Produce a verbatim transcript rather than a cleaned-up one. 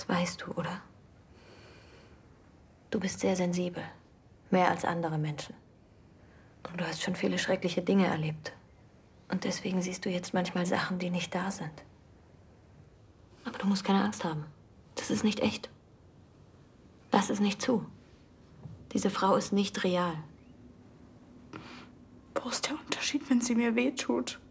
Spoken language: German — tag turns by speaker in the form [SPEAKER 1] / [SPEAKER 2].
[SPEAKER 1] Das weißt du, oder? Du bist sehr sensibel. Mehr als andere Menschen. Und du hast schon viele schreckliche Dinge erlebt. Und deswegen siehst du jetzt manchmal Sachen, die nicht da sind. Aber du musst keine Angst haben. Das ist nicht echt. Lass es nicht zu. Diese Frau ist nicht real.
[SPEAKER 2] Wo ist der Unterschied, wenn sie mir wehtut?